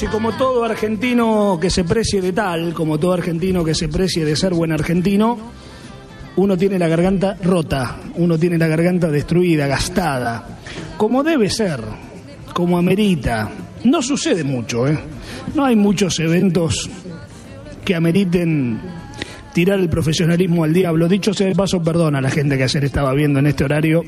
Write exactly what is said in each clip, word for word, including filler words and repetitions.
y como todo argentino que se precie de tal, como todo argentino que se precie de ser buen argentino, uno tiene la garganta rota, uno tiene la garganta destruida, gastada, como debe ser, como amerita. No sucede mucho, ¿eh? No hay muchos eventos que ameriten tirar el profesionalismo al diablo. Dicho sea de paso, perdón a la gente que ayer estaba viendo en este horario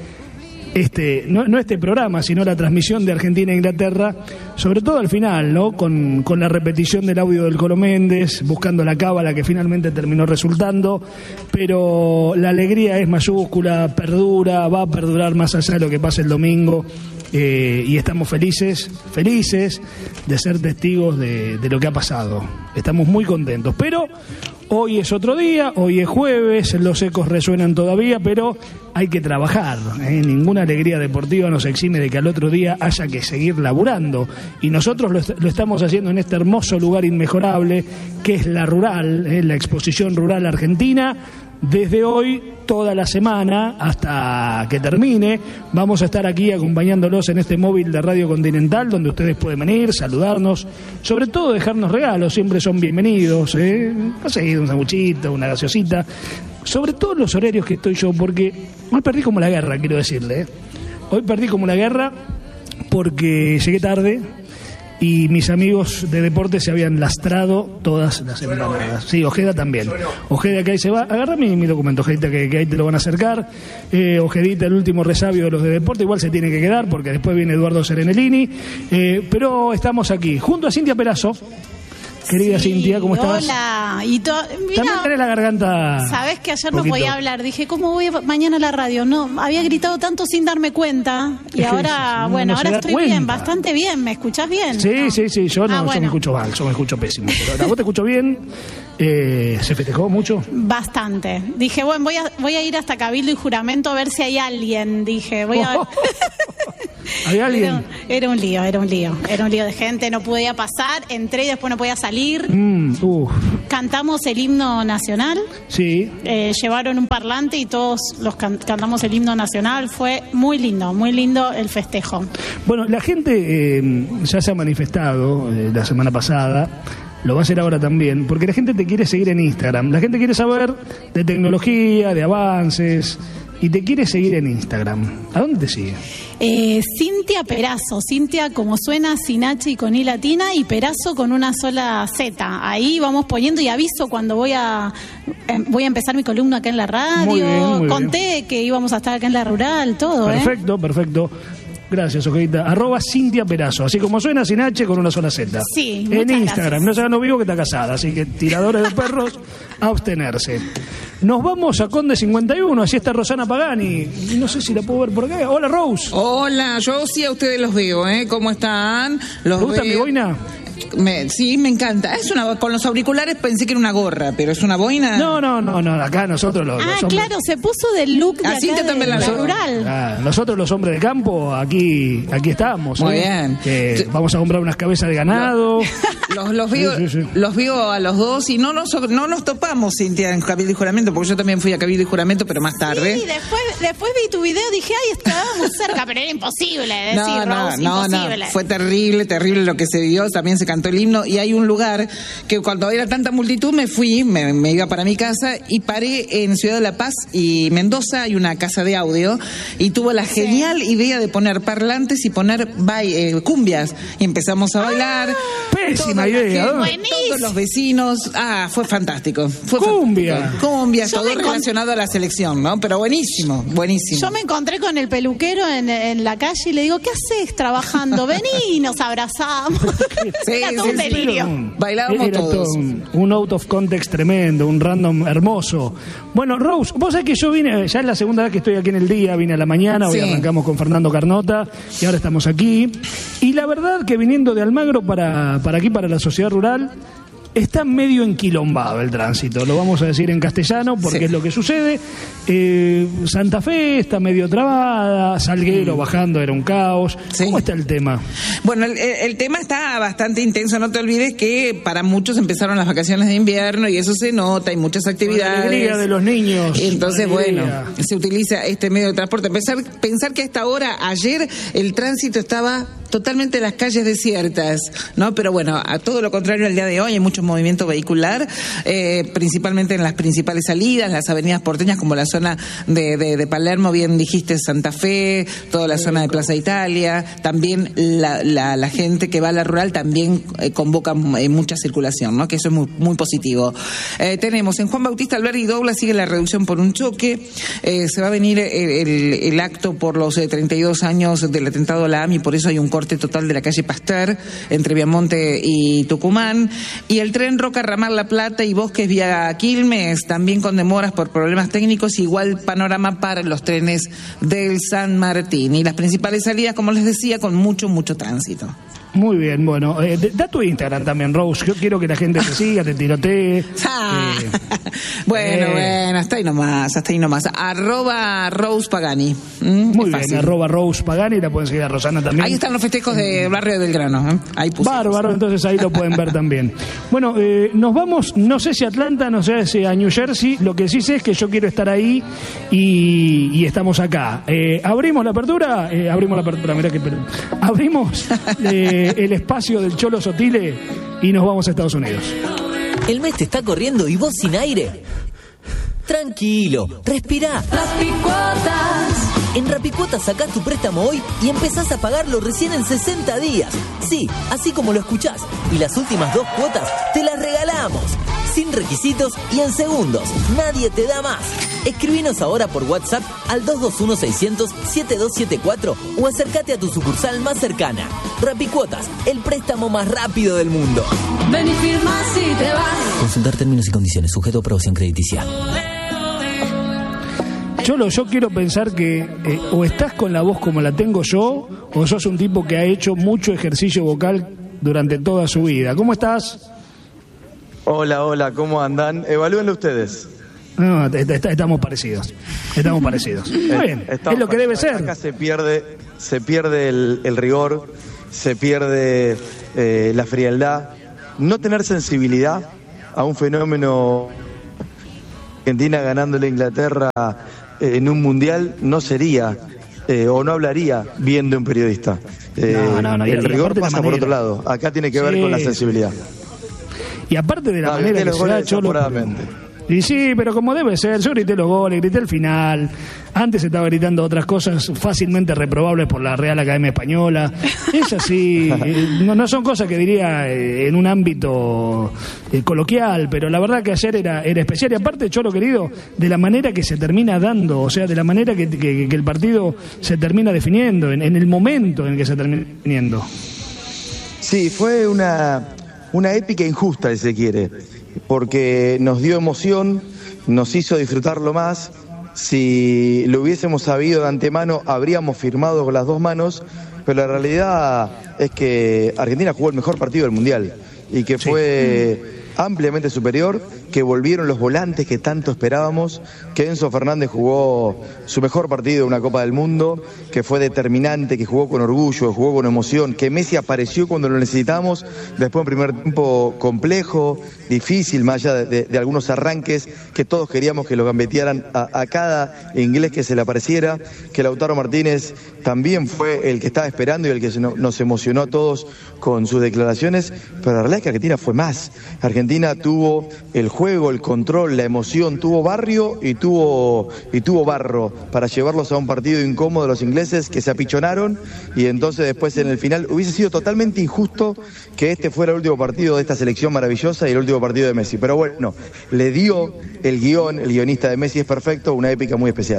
Este, no, no este programa, sino la transmisión de Argentina e Inglaterra, sobre todo al final, ¿no? Con, con la repetición del audio del Colo Méndez, buscando la cábala que finalmente terminó resultando, pero la alegría es mayúscula, perdura, va a perdurar más allá de lo que pase el domingo, eh, y estamos felices, felices de ser testigos de, de lo que ha pasado. Estamos muy contentos, pero hoy es otro día, hoy es jueves, los ecos resuenan todavía, pero hay que trabajar, ¿eh? Ninguna alegría deportiva nos exime de que al otro día haya que seguir laburando. Y nosotros lo, lo estamos haciendo en este hermoso lugar inmejorable, que es la Rural, ¿eh? La exposición rural argentina. Desde hoy, toda la semana, hasta que termine, vamos a estar aquí acompañándolos en este móvil de Radio Continental, donde ustedes pueden venir, saludarnos, sobre todo dejarnos regalos, siempre son bienvenidos, ¿eh? No sé, un sanguchito, una gaseosita, sobre todo los horarios que estoy yo, porque hoy perdí como la guerra, quiero decirle, ¿eh? Hoy perdí como la guerra porque llegué tarde y mis amigos de deporte se habían lastrado todas las empanadas. Sí, Ojeda también. Ojeda, que ahí se va. Agarra mi, mi documento, Ojedita, que, que ahí te lo van a acercar. Eh, Ojedita, el último resabio de los de deporte, igual se tiene que quedar porque después viene Eduardo Serenellini. Eh, pero estamos aquí, junto a Cintia Perazo. Querida sí, Cintia, ¿cómo estás? Hola. Y to... Mira, también tenés la garganta. Sabés que ayer no podía hablar. Dije, ¿cómo voy a... mañana a la radio? No, había gritado tanto sin darme cuenta. Y es ahora, no, bueno, no ahora estoy cuenta. Bien, bastante bien. ¿Me escuchás bien? Sí, ¿no? sí, sí. Yo no, ah, bueno. Yo me escucho mal, yo me escucho pésimo. Pero a vos te escucho bien. Eh, ¿Se festejó mucho? Bastante. Dije, bueno, voy a, voy a ir hasta Cabildo y Juramento a ver si hay alguien. Dije, voy a ver. ¿Hay alguien? Era, era un lío, era un lío. Era un lío de gente, no podía pasar. Entré y después no podía salir. Mm, uh. Cantamos el himno nacional. Sí. Eh, llevaron un parlante y todos los can- cantamos el himno nacional. Fue muy lindo, muy lindo el festejo. Bueno, la gente eh, ya se ha manifestado eh, la semana pasada. Lo va a hacer ahora también, porque la gente te quiere seguir en Instagram. La gente quiere saber de tecnología, de avances, y te quiere seguir en Instagram. ¿A dónde te sigue? Eh, Cintia Perazo. Cintia como suena, sin H y con I latina, y Perazo con una sola Z. Ahí vamos poniendo y aviso cuando voy a eh, voy a empezar mi columna acá en la radio. Muy bien, muy Conté bien. Que íbamos a estar acá en la Rural, todo. Perfecto, ¿eh? perfecto. Gracias, Ojedita. Arroba Cintia Perazo, así como suena, sin H, con una sola Z. Sí, en Instagram. Gracias. No se hagan vivo que está casada, así que tiradores de perros, a abstenerse. Nos vamos a Conde cincuenta y uno, así está Rosana Pagani. No sé si la puedo ver por acá. Hola, Rose. Hola, yo sí a ustedes los veo, ¿eh? ¿Cómo están? Los ¿Te gusta veo. mi boina? Me, sí, me encanta. Es una, con los auriculares pensé que era una gorra, pero es una boina. No, no, no, no. Acá nosotros los, Ah, los hombres... claro, se puso del look de A acá Cintia de, también la de veo. Rural. Ah, nosotros los hombres de campo, aquí aquí estamos. Muy ¿eh? bien. Que vamos a comprar unas cabezas de ganado. Los, los, veo, Sí, sí, sí. los veo a los dos y no nos, no nos topamos, Cintia, en Cabildo y Juramento, porque yo también fui a Cabildo y Juramento, pero más tarde. Sí, después, después vi tu video, dije, ay, estábamos cerca, pero era imposible decir, No, no, Rose, no, imposible. no, fue terrible, terrible lo que se vio, también se cantó el himno y hay un lugar que cuando era tanta multitud me fui, me, me iba para mi casa y paré en Ciudad de la Paz y Mendoza, hay una casa de audio y tuvo la genial sí. idea de poner parlantes y poner bail, eh, cumbias y empezamos a bailar. Ah, pésima idea. Gente, todos los vecinos, ah, fue fantástico. Fue Cumbia. fantástico. Cumbia, Yo todo me relacionado a la selección, ¿no? Pero buenísimo, buenísimo. Yo me encontré con el peluquero en, en la calle y le digo, ¿qué haces trabajando? Vení y nos abrazamos. Sí, Era todo sí, un sí. delirio. Bailábamos Era todos. todo un, un out of context tremendo, un random hermoso. Bueno, Rose, vos sabés que yo vine, ya es la segunda vez que estoy aquí en el día, vine a la mañana, hoy Sí. arrancamos con Fernando Carnota y ahora estamos aquí. Y la verdad que viniendo de Almagro para, para aquí, para la sociedad rural, está medio enquilombado el tránsito, lo vamos a decir en castellano porque sí. es lo que sucede. Eh, Santa Fe está medio trabada, Salguero mm. bajando era un caos. Sí. ¿Cómo está el tema? Bueno, el, el tema está bastante intenso, no te olvides que para muchos empezaron las vacaciones de invierno y eso se nota, hay muchas actividades. La alegría de los niños. Entonces, bueno, se utiliza este medio de transporte. Pensar, pensar que a esta hora, ayer, el tránsito estaba totalmente las calles desiertas, ¿no? Pero bueno, a todo lo contrario, el día de hoy hay mucho movimiento vehicular, eh, principalmente en las principales salidas, las avenidas porteñas como la zona de, de, de Palermo, bien dijiste, Santa Fe, toda la zona de Plaza Italia, también la, la, la gente que va a la rural también eh, convoca eh, mucha circulación, ¿no? Que eso es muy, muy positivo. Eh, tenemos en Juan Bautista Alberdi y Douglas sigue la reducción por un choque, eh, se va a venir el, el, el acto por los eh, treinta y dos años del atentado a la A M I, por eso hay un corte total de la calle Pasteur entre Viamonte y Tucumán, y el tren Roca Ramal La Plata y Bosques vía Quilmes también con demoras por problemas técnicos, igual panorama para los trenes del San Martín y las principales salidas, como les decía, con mucho, mucho tránsito. Muy bien, bueno, eh, da tu Instagram también, Rose. Yo quiero que la gente te siga, te tirotee. Ah, eh, bueno, eh. bueno, hasta ahí nomás, hasta ahí nomás. Arroba Rose Pagani. Mm, Muy bien, fácil. Arroba Rose Pagani, la pueden seguir a Rosana también. Ahí están los festejos de Barrio del Grano. ¿eh? Ahí puse. Bárbaro, entonces ahí lo pueden ver también. Bueno, eh, nos vamos, no sé si a Atlanta, no sé si a New Jersey. Lo que sí sé es que yo quiero estar ahí y, y estamos acá. Eh, abrimos la apertura, eh, abrimos la apertura, mirá que perdón. Abrimos. Eh, el espacio del Cholo Sotile y nos vamos a Estados Unidos. El mes te está corriendo y vos sin aire. Tranquilo, respirá. Rapicuotas. En Rapicuotas sacás tu préstamo hoy y empezás a pagarlo recién en sesenta días. Sí, así como lo escuchás. Y las últimas dos cuotas te las regalamos. Sin requisitos y en segundos. Nadie te da más. Escribinos ahora por WhatsApp al dos dos uno, seiscientos, setenta y dos setenta y cuatro o acércate a tu sucursal más cercana. Rapicuotas, el préstamo más rápido del mundo. Ven y firma si te vas. Consultar términos y condiciones, sujeto a aprobación crediticia. Cholo, yo quiero pensar que eh, o estás con la voz como la tengo yo, o sos un tipo que ha hecho mucho ejercicio vocal durante toda su vida. ¿Cómo estás? Hola, hola, ¿cómo andan? Evalúenlo ustedes. No, estamos parecidos. Estamos parecidos. Está bien, estamos es lo que debe ser. Acá se pierde, se pierde el, el rigor, se pierde eh, la frialdad. No tener sensibilidad a un fenómeno. Argentina ganándole a Inglaterra eh, en un mundial no sería eh, o no hablaría bien de un periodista. Eh, no, no, no, el rigor pasa por otro lado. Acá tiene que sí, ver con la sensibilidad. Y aparte de la no, manera que se da, Cholo. Y sí, pero como debe ser, yo grité los goles, grité el final. Antes estaba gritando otras cosas fácilmente reprobables por la Real Academia Española. Es así, no, no son cosas que diría en un ámbito eh, coloquial, pero la verdad que ayer era, era especial. Y aparte, Cholo querido, de la manera que se termina dando, o sea, de la manera que, que, que el partido se termina definiendo, en, en el momento en el que se termina definiendo. Sí, fue una, una épica injusta, si se quiere, porque nos dio emoción, nos hizo disfrutarlo más. Si lo hubiésemos sabido de antemano, habríamos firmado con las dos manos, pero la realidad es que Argentina jugó el mejor partido del Mundial y que fue sí. ampliamente superior, que volvieron los volantes que tanto esperábamos, que Enzo Fernández jugó su mejor partido en una Copa del Mundo, que fue determinante, que jugó con orgullo, jugó con emoción, que Messi apareció cuando lo necesitamos, después de un primer tiempo complejo, difícil, más allá de, de, de algunos arranques que todos queríamos que lo gambetearan a, a cada inglés que se le apareciera, que Lautaro Martínez también fue el que estaba esperando y el que se no, nos emocionó a todos con sus declaraciones, pero la realidad es que Argentina fue más. Argentina tuvo el juego, el control, la emoción, tuvo barrio y tuvo y tuvo barro para llevarlos a un partido incómodo los ingleses que se apichonaron, y entonces después en el final hubiese sido totalmente injusto que este fuera el último partido de esta selección maravillosa y el último partido de Messi, pero bueno, le dio el guión, el guionista de Messi es perfecto, una épica muy especial.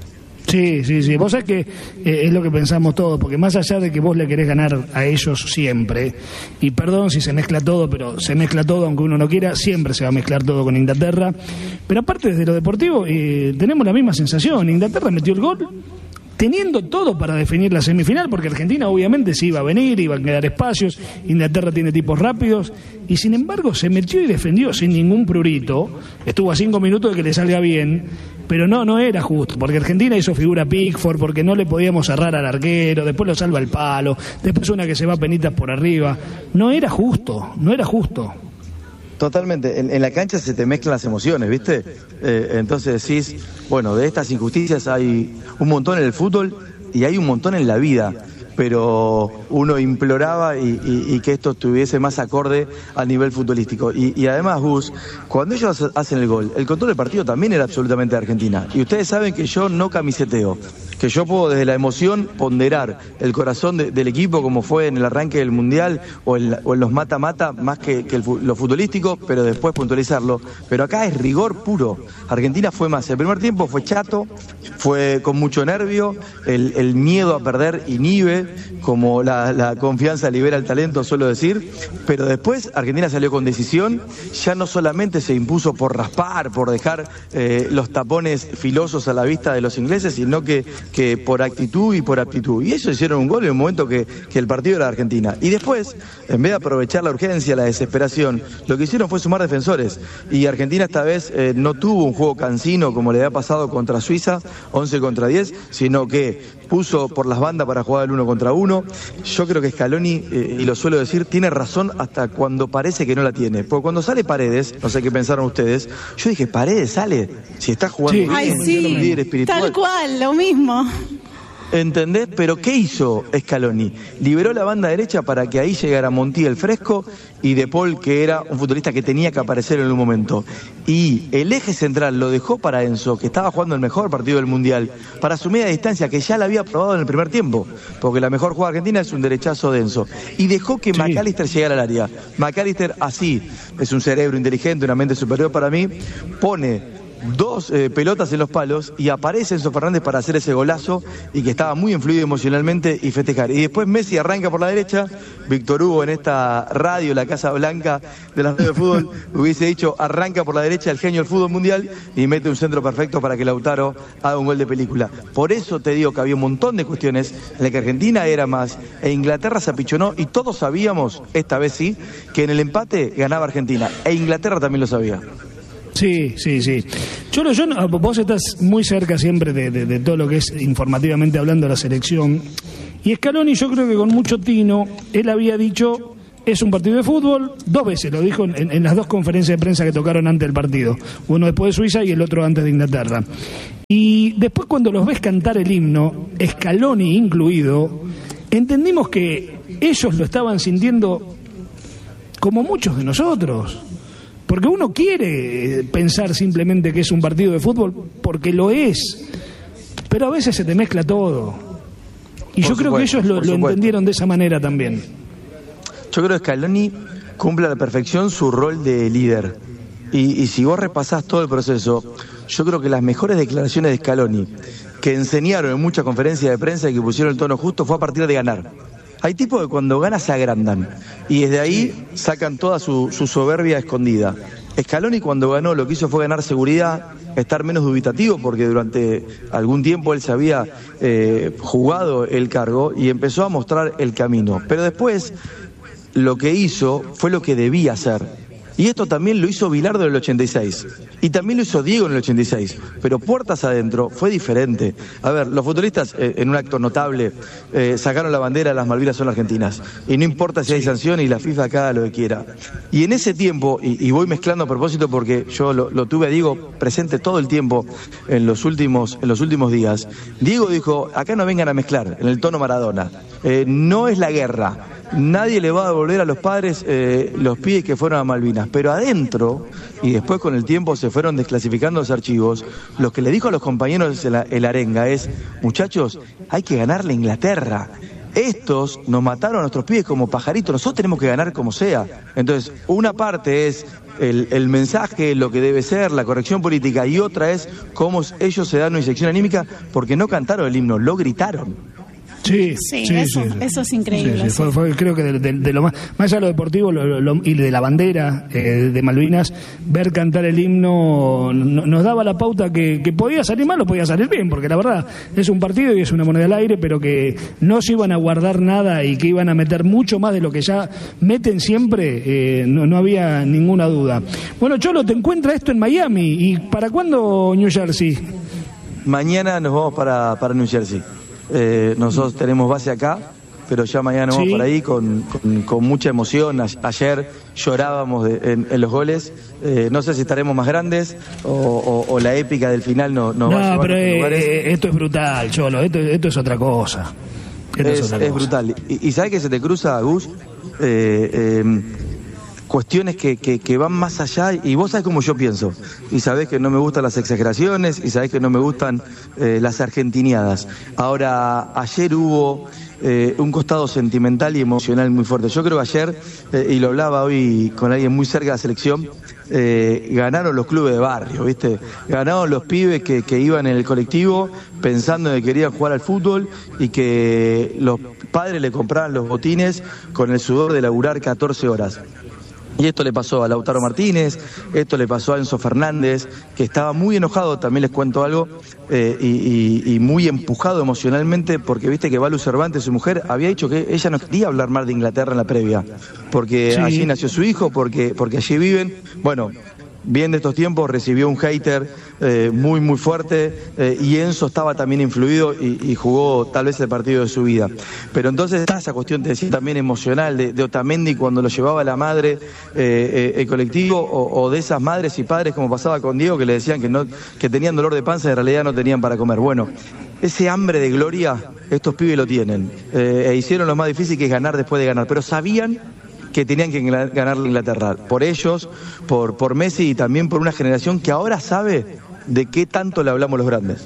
Sí, sí, sí. Vos sabés que eh, es lo que pensamos todos, porque más allá de que vos le querés ganar a ellos siempre, y perdón si se mezcla todo, pero se mezcla todo aunque uno no quiera, siempre se va a mezclar todo con Inglaterra. Pero aparte desde lo deportivo, eh, tenemos la misma sensación. Inglaterra metió el gol teniendo todo para definir la semifinal, porque Argentina obviamente sí iba a venir, iban a quedar espacios, Inglaterra tiene tipos rápidos, y sin embargo se metió y defendió sin ningún prurito, estuvo a cinco minutos de que le salga bien, pero no, no era justo, porque Argentina hizo figura Pickford, porque no le podíamos cerrar al arquero, después lo salva el palo, después una que se va a penitas por arriba, no era justo, no era justo. Totalmente, en, en la cancha se te mezclan las emociones, ¿viste? Eh, entonces decís, bueno, de estas injusticias hay un montón en el fútbol y hay un montón en la vida, pero uno imploraba y, y, y que esto estuviese más acorde al nivel futbolístico. Y, y además, Gus, cuando ellos hacen el gol, el control del partido también era absolutamente de Argentina. Y ustedes saben que yo no camiseteo, que yo puedo desde la emoción ponderar el corazón de, del equipo, como fue en el arranque del Mundial o en, o en los mata-mata, más que, que el, lo futbolístico, pero después puntualizarlo. Pero acá es rigor puro. Argentina fue más. El primer tiempo fue chato, fue con mucho nervio, el, el miedo a perder inhibe, como la, la confianza libera el talento, suelo decir, pero después Argentina salió con decisión, ya no solamente se impuso por raspar, por dejar eh, los tapones filosos a la vista de los ingleses, sino que que por actitud y por aptitud. Y ellos hicieron un gol en un momento que, que el partido era de Argentina. Y después, en vez de aprovechar la urgencia, la desesperación, lo que hicieron fue sumar defensores. Y Argentina esta vez eh, no tuvo un juego cansino como le había pasado contra Suiza, once contra diez, sino que puso por las bandas para jugar el uno contra uno. Yo creo que Scaloni, eh, y lo suelo decir, tiene razón hasta cuando parece que no la tiene. Porque cuando sale Paredes, no sé qué pensaron ustedes, yo dije, Paredes sale, si está jugando sí. bien, Ay, sí, un líder espiritual. Tal cual, lo mismo. ¿Entendés? Pero ¿qué hizo Scaloni? Liberó la banda derecha para que ahí llegara Montiel el fresco y De Paul, que era un futbolista que tenía que aparecer en un momento. Y el eje central lo dejó para Enzo, que estaba jugando el mejor partido del Mundial, para su media distancia, que ya la había probado en el primer tiempo, porque la mejor jugada argentina es un derechazo de Enzo. Y dejó que sí. McAllister llegara al área. McAllister, así, es un cerebro inteligente, una mente superior para mí, pone dos eh, pelotas en los palos y aparece Enzo Fernández para hacer ese golazo y que estaba muy influido emocionalmente y festejar. Y después Messi arranca por la derecha, Víctor Hugo en esta radio, la Casa Blanca de las redes de fútbol, hubiese dicho arranca por la derecha el genio del fútbol mundial y mete un centro perfecto para que Lautaro haga un gol de película. Por eso te digo que había un montón de cuestiones en las que Argentina era más e Inglaterra se apichonó y todos sabíamos, esta vez sí, que en el empate ganaba Argentina e Inglaterra también lo sabía. Sí, sí, sí. Cholo, yo no, vos estás muy cerca siempre de, de, de todo lo que es informativamente hablando de la selección. Y Scaloni, yo creo que con mucho tino, él había dicho, es un partido de fútbol, dos veces, lo dijo en, en las dos conferencias de prensa que tocaron antes del partido. Uno después de Suiza y el otro antes de Inglaterra. Y después cuando los ves cantar el himno, Scaloni incluido, entendimos que ellos lo estaban sintiendo como muchos de nosotros. Porque uno quiere pensar simplemente que es un partido de fútbol, porque lo es, pero a veces se te mezcla todo. Y por yo supuesto, creo que ellos lo, lo entendieron de esa manera también. Yo creo que Scaloni cumple a la perfección su rol de líder. Y, y si vos repasás todo el proceso, yo creo que las mejores declaraciones de Scaloni, que enseñaron en muchas conferencias de prensa y que pusieron el tono justo, fue a partir de ganar. Hay tipos que cuando ganan se agrandan y desde ahí sacan toda su, su soberbia escondida. Scaloni cuando ganó lo que hizo fue ganar seguridad, estar menos dubitativo porque durante algún tiempo él se había eh, jugado el cargo y empezó a mostrar el camino. Pero después lo que hizo fue lo que debía hacer. Y esto también lo hizo Bilardo en el ochenta y seis. Y también lo hizo Diego en el ochenta y seis. Pero puertas adentro fue diferente. A ver, los futbolistas, eh, en un acto notable, eh, sacaron la bandera de las Malvinas son argentinas. Y no importa si hay sanción y la FIFA acá haga lo que quiera. Y en ese tiempo, y, y voy mezclando a propósito porque yo lo, lo tuve a Diego presente todo el tiempo en los últimos, en los últimos días. Diego dijo, acá no vengan a mezclar, en el tono Maradona. Eh, no es la guerra. Nadie le va a devolver a los padres eh, los pibes que fueron a Malvinas, pero adentro, y después con el tiempo se fueron desclasificando los archivos, lo que le dijo a los compañeros el, el arenga es, muchachos, hay que ganarle a Inglaterra. Estos nos mataron a nuestros pibes como pajaritos, nosotros tenemos que ganar como sea. Entonces, una parte es el, el mensaje, lo que debe ser, la corrección política, y otra es cómo ellos se dan una inyección anímica porque no cantaron el himno, lo gritaron. Sí, Sí, sí, eso, sí, sí. eso es increíble. Sí, sí, fue, fue, creo que de, de, de lo más, más allá de lo deportivo lo, lo, y de la bandera eh, de Malvinas, ver cantar el himno no, nos daba la pauta que, que podía salir mal o podía salir bien, porque la verdad es un partido y es una moneda al aire, pero que no se iban a guardar nada y que iban a meter mucho más de lo que ya meten siempre, eh, no, no había ninguna duda. Bueno, Cholo, te encuentra esto en Miami, ¿y para cuándo New Jersey? Mañana nos vamos para, para New Jersey. Eh, nosotros tenemos base acá, pero ya mañana nos vamos Sí. por ahí con, con, con mucha emoción. A- ayer llorábamos de- en, en los goles. Eh, no sé si estaremos más grandes o, o- o la épica del final no, nos va a No, llevar pero a otros eh, lugares. eh, esto es brutal, Cholo, esto, esto es otra cosa. Esto es, Es, otra es cosa. brutal. Y, y ¿sabes qué se te cruza, Gus? Eh, eh, cuestiones que, que, que van más allá, y vos sabés cómo yo pienso, y sabés que no me gustan las exageraciones, y sabés que no me gustan eh, las argentiniadas. Ahora, ayer hubo eh, un costado sentimental y emocional muy fuerte. Yo creo que ayer, eh, y lo hablaba hoy con alguien muy cerca de la selección, eh, ganaron los clubes de barrio, ¿viste? Ganaron los pibes que, que iban en el colectivo pensando que querían jugar al fútbol y que los padres le compraban los botines con el sudor de laburar catorce horas. Y esto le pasó a Lautaro Martínez, esto le pasó a Enzo Fernández, que estaba muy enojado, también les cuento algo, eh, y, y, y muy empujado emocionalmente, porque viste que Balu Cervantes, su mujer, había dicho que ella no quería hablar más de Inglaterra en la previa, porque Sí. allí nació su hijo, porque, porque allí viven. Bueno, bien de estos tiempos, recibió un hater eh, muy, muy fuerte, eh, y Enzo estaba también influido y, y jugó tal vez el partido de su vida. Pero entonces está esa cuestión, te decía, también emocional de, de Otamendi cuando lo llevaba la madre, eh, eh, el colectivo, o, o de esas madres y padres como pasaba con Diego, que le decían que, no, que tenían dolor de panza y en realidad no tenían para comer. Bueno, ese hambre de gloria, estos pibes lo tienen. Eh, e hicieron lo más difícil, que es ganar después de ganar, pero sabían que tenían que ganar la Inglaterra, por ellos, por, por Messi y también por una generación que ahora sabe de qué tanto le hablamos los grandes.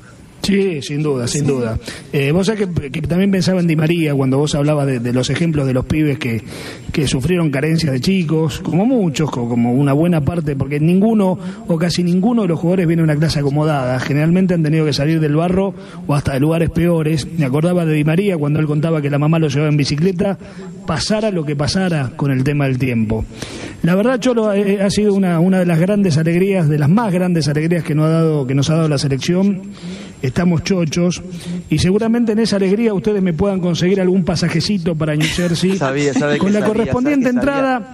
Sí, sin duda, sin duda. Eh, vos sabés que, que también pensaba en Di María cuando vos hablabas de, de los ejemplos de los pibes que, que sufrieron carencias de chicos, como muchos, como, como una buena parte, porque ninguno o casi ninguno de los jugadores viene de una clase acomodada. Generalmente han tenido que salir del barro o hasta de lugares peores. Me acordaba de Di María cuando él contaba que la mamá lo llevaba en bicicleta, pasara lo que pasara con el tema del tiempo. La verdad, Cholo, eh, ha sido una, una de las grandes alegrías, de las más grandes alegrías que nos ha dado, que nos ha dado la selección. Estamos chochos y seguramente en esa alegría ustedes me puedan conseguir algún pasajecito para New Jersey Sabía, sabía con que la sabía, correspondiente sabía que sabía. entrada.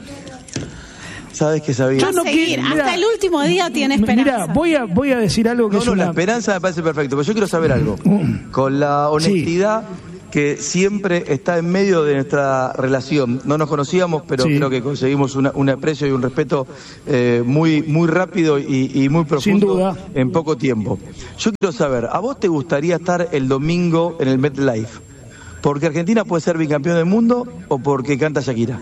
¿Sabes qué sabía? Va a no seguir, quiero- hasta mirá, el último día tiene Mira, esperanza. voy a voy a decir algo que No, es no, la una... esperanza me parece perfecto, pero yo quiero saber algo. Mm. Con la honestidad que siempre está en medio de nuestra relación. No nos conocíamos, pero Sí. creo que conseguimos una- un aprecio y un respeto eh, muy, muy rápido y, y muy profundo duda. en poco tiempo. Yo quiero saber, ¿a vos te gustaría estar el domingo en el MetLife? ¿Porque Argentina puede ser bicampeón del mundo o porque canta Shakira?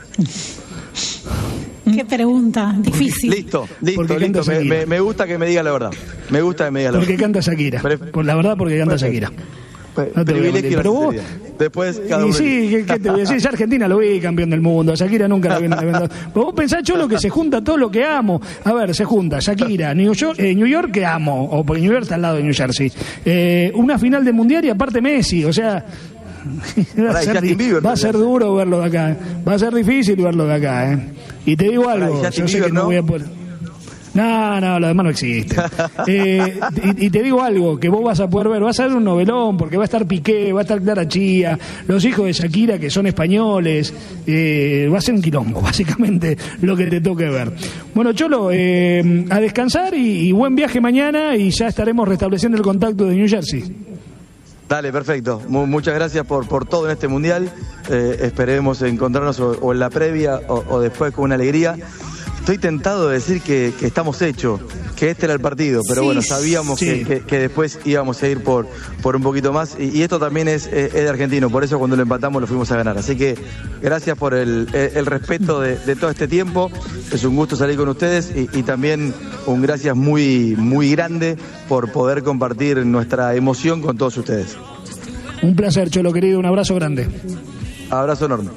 Qué pregunta, difícil. Listo, listo, Porque listo. canta Me, Shakira. me- me gusta que me diga la verdad. Me gusta que me diga la Porque verdad. canta Shakira. Pero- Por la verdad, porque canta Shakira. Pues, No te voy a mentir, privilegio y pero vos- sinceridad. Después cada Y uno. sí, ¿qué, qué te voy a decir? Ya Argentina lo vi campeón del mundo, Shakira nunca la vi. Vos pensás, Cholo, que se junta todo lo que amo. A ver, se junta Shakira, New York, eh, New York que amo, o porque New York está al lado de New Jersey. Eh, una final de mundial y aparte Messi, o sea... Va a, Pará, y ser, Justin di- Bieber, va a ser duro verlo de acá, ¿eh? Va a ser difícil verlo de acá, ¿eh? Y te digo Pará, algo, y Justin yo sé Bieber, que no ¿no? voy a poder... No, no, lo demás no existe. Eh, y, y te digo algo, que vos vas a poder ver, vas a ver un novelón, porque va a estar Piqué, va a estar Clara Chía, los hijos de Shakira que son españoles, eh, va a ser un quilombo, básicamente, lo que te toque ver. Bueno, Cholo, eh, a descansar y, y buen viaje mañana y ya estaremos restableciendo el contacto de New Jersey. Dale, perfecto. Mu- muchas gracias por, por todo en este mundial. Eh, esperemos encontrarnos o, o en la previa o, o después con una alegría. Estoy tentado de decir que, que estamos hechos, que este era el partido, pero Sí, bueno, sabíamos sí. que, que- que después íbamos a ir por, por un poquito más. Y, y esto también es, es de argentino, por eso cuando lo empatamos lo fuimos a ganar. Así que gracias por el, el- el respeto de, de todo este tiempo. Es un gusto salir con ustedes y, y también un gracias muy, muy grande por poder compartir nuestra emoción con todos ustedes. Un placer, Cholo querido, un abrazo grande. Abrazo enorme.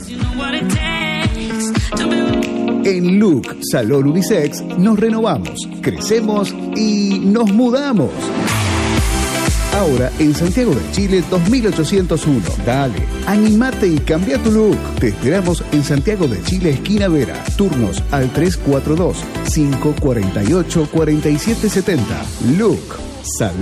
En Look Salón Unisex nos renovamos, crecemos y nos mudamos. Ahora en Santiago de Chile dos mil ochocientos uno. Dale, animate y cambia tu look. Te esperamos en Santiago de Chile, esquina Vera. Turnos al tres cuatro dos, cinco cuatro ocho, cuatro siete siete cero. Look. Salud.